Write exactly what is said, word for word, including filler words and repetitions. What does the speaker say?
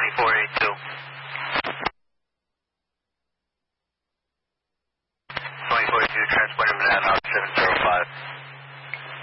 twenty-four eighty-two. twenty-four eighty-two, transport him to House seven zero five.